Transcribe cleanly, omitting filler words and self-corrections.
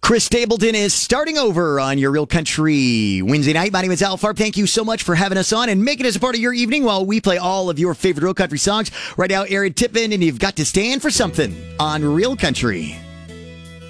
Chris Stapleton is starting over on your Real Country Wednesday night. My name is Al Farb. Thank you so much for having us on and making us a part of your evening while we play all of your favorite Real Country songs. Right now, Aaron Tippin, and you've got to stand for something on Real Country.